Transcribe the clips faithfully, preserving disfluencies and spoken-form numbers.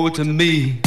to me.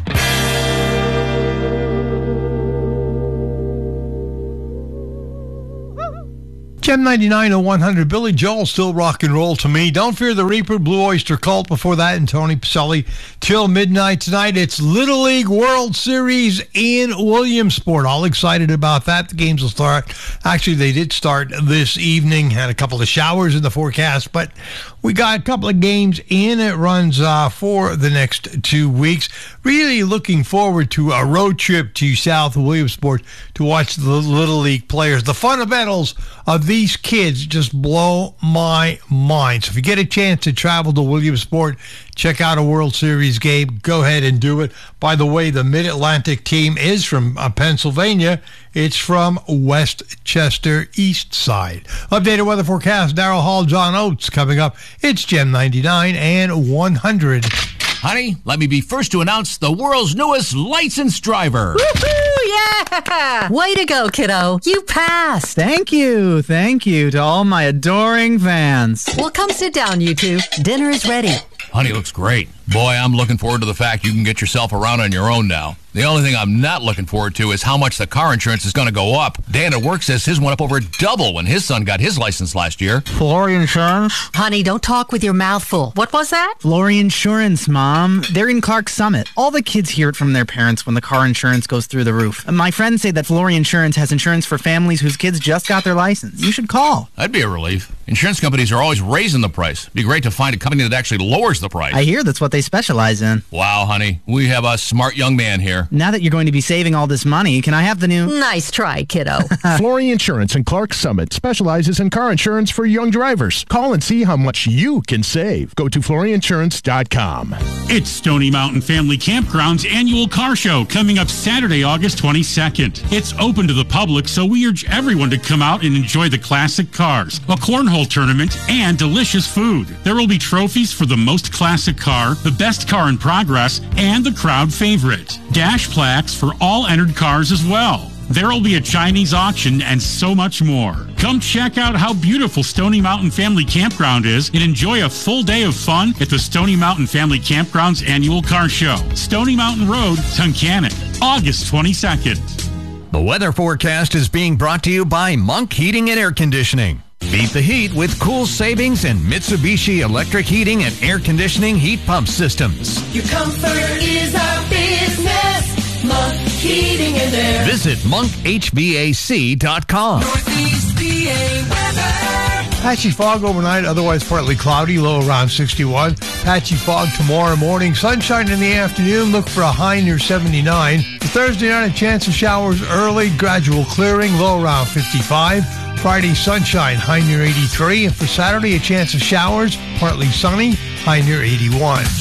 Gem ninety-nine oh one hundred, Billy Joel, Still Rock and Roll to Me. Don't Fear the Reaper, Blue Oyster Cult before that, and Tony Pacelli till midnight tonight. It's Little League World Series in Williamsport. All excited about that. The games will start. Actually, they did start this evening. Had a couple of showers in the forecast, but we got a couple of games in. It runs uh, for the next two weeks. Really looking forward to a road trip to South Williamsport to watch the Little League players. The fundamentals of these kids just blow my mind. So if you get a chance to travel to Williamsport, check out a World Series game, go ahead and do it. By the way, the Mid-Atlantic team is from uh, Pennsylvania. It's from Westchester East Side. Updated weather forecast, Darrell Hall, John Oates coming up. It's Gem ninety-nine and one hundred. Honey, let me be first to announce the world's newest licensed driver. Woohoo! Yeah! Way to go, kiddo. You passed. Thank you. Thank you to all my adoring fans. Well, come sit down, you two. Dinner is ready. Honey looks great. Boy, I'm looking forward to the fact you can get yourself around on your own now. The only thing I'm not looking forward to is how much the car insurance is going to go up. Dan at work says his went up over double when his son got his license last year. Flory Insurance? Honey, don't talk with your mouth full. What was that? Flory Insurance, Mom. They're in Clark Summit. All the kids hear it from their parents when the car insurance goes through the roof. My friends say that Flory Insurance has insurance for families whose kids just got their license. You should call. That'd be a relief. Insurance companies are always raising the price. It'd be great to find a company that actually lowers the price. I hear that's what they specialize in. Wow, honey. We have a smart young man here. Now that you're going to be saving all this money, can I have the new... Nice try, kiddo. Flory Insurance in Clark Summit specializes in car insurance for young drivers. Call and see how much you can save. Go to flory insurance dot com. It's Stony Mountain Family Campground's annual car show coming up Saturday, August twenty-second. It's open to the public, so we urge everyone to come out and enjoy the classic cars, a cornhole tournament, and delicious food. There will be trophies for the most classic car, the best car in progress, and the crowd favorite. Dash plaques for all entered cars as well. There will be a Chinese auction and so much more. Come check out how beautiful Stony Mountain Family Campground is and enjoy a full day of fun at the Stony Mountain Family Campground's annual car show. Stony Mountain Road, Tunkhannock, August twenty-second. The weather forecast is being brought to you by Monk Heating and Air Conditioning. Beat the heat with cool savings and Mitsubishi electric heating and air conditioning heat pump systems. Your comfort is our business. Monk Heating and Air. Visit monk h v a c dot com. Northeast P A weather. Patchy fog overnight, otherwise partly cloudy, low around sixty-one. Patchy fog tomorrow morning. Sunshine in the afternoon. Look for a high near seventy-nine. For Thursday night, a chance of showers early, gradual clearing, low around fifty-five. Friday, sunshine, high near eighty-three. And for Saturday, a chance of showers, partly sunny, high near eighty-one.